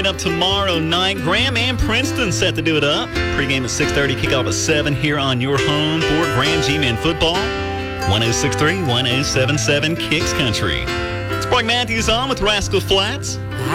Up tomorrow night, Graham and Princeton set to do it up. Pre-game at 6:30, kickoff at 7 here on your home for Grand G-Men football. 1063, 1077 Kicks Country. It's Brock Matthews on with Rascal Flats.